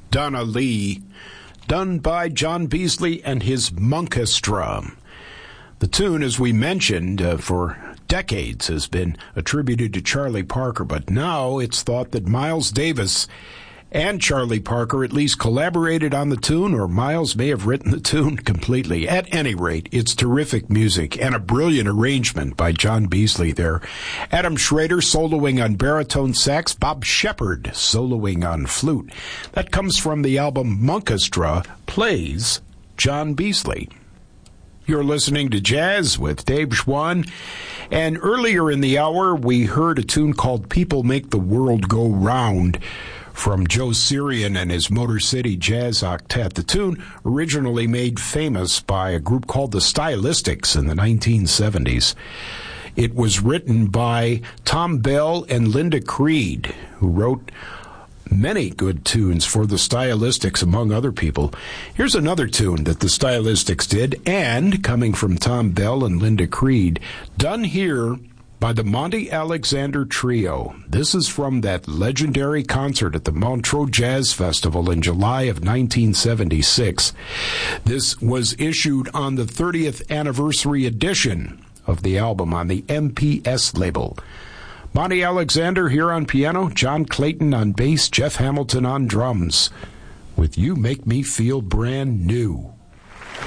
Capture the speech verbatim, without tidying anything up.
Donna Lee, done by John Beasley and his Monkestra. The tune, as we mentioned, uh, for decades has been attributed to Charlie Parker, but now it's thought that Miles Davis and Charlie Parker at least collaborated on the tune, or Miles may have written the tune completely. At any rate, it's terrific music and a brilliant arrangement by John Beasley there. Adam Schrader soloing on baritone sax, Bob Shepard soloing on flute. That comes from the album Monkestra Plays John Beasley. You're listening to Jazz with Dave Schwann, and earlier in the hour we heard a tune called People Make the World Go Round from Joe Sirian and his Motor City Jazz Octet. The tune originally made famous by a group called the Stylistics in the nineteen seventies. It was written by Tom Bell and Linda Creed, who wrote many good tunes for the Stylistics, among other people. Here's another tune that the Stylistics did, and coming from Tom Bell and Linda Creed, done here by the Monty Alexander Trio. This is from that legendary concert at the Montreux Jazz Festival in July of nineteen seventy-six. This was issued on the thirtieth anniversary edition of the album on the M P S label. Monty Alexander here on piano, John Clayton on bass, Jeff Hamilton on drums, with You Make Me Feel Brand New.